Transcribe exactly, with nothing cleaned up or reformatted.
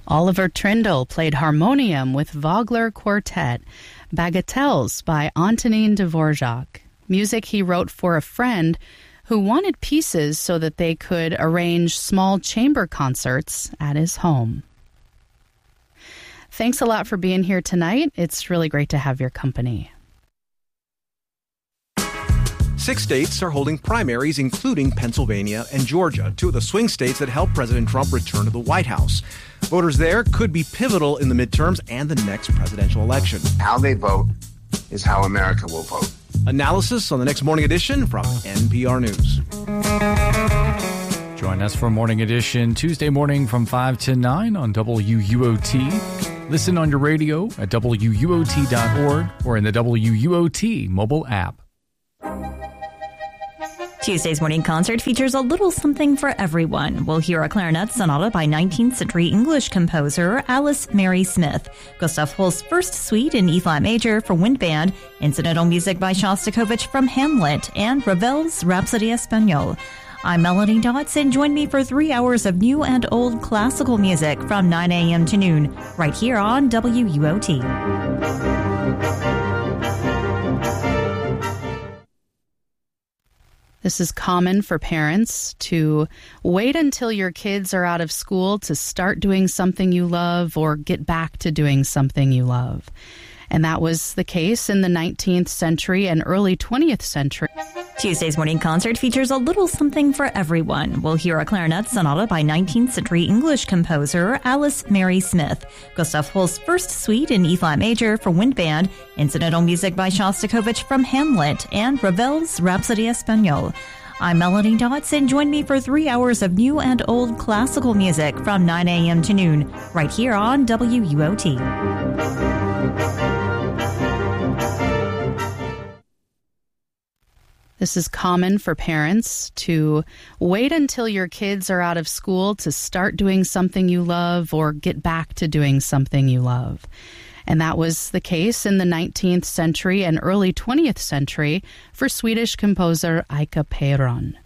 Oliver Trindle played harmonium with Vogler Quartet. Bagatelles by Antonin Dvorak. Music he wrote for a friend who wanted pieces so that they could arrange small chamber concerts at his home. Thanks a lot for being here tonight. It's really great to have your company. Six states are holding primaries, including Pennsylvania and Georgia, two of the swing states that helped President Trump return to the White House. Voters there could be pivotal in the midterms and the next presidential election. How they vote is how America will vote. Analysis on the next Morning Edition from N P R News. Join us for Morning Edition Tuesday morning from five to nine on W U O T. Listen on your radio at W U O T dot org or in the W U O T mobile app. Tuesday's morning concert features a little something for everyone. We'll hear a clarinet sonata by nineteenth century English composer Alice Mary Smith, Gustav Holst's first suite in E-flat major for wind band, incidental music by Shostakovich from Hamlet, and Ravel's Rhapsody Espagnole. I'm Melanie Dotz, and join me for three hours of new and old classical music from nine a.m. to noon, right here on W U O T. This is common for parents to wait until your kids are out of school to start doing something you love or get back to doing something you love. And that was the case in the nineteenth century and early twentieth century. Tuesday's morning concert features a little something for everyone. We'll hear a clarinet sonata by nineteenth century English composer Alice Mary Smith, Gustav Holst's first suite in E-flat major for wind band, incidental music by Shostakovich from Hamlet, and Ravel's Rhapsody Espagnole. I'm Melanie Dotz, and join me for three hours of new and old classical music from nine a.m. to noon, right here on W U O T. This is common for parents to wait until your kids are out of school to start doing something you love or get back to doing something you love. And that was the case in the nineteenth century and early twentieth century for Swedish composer Ika Peron.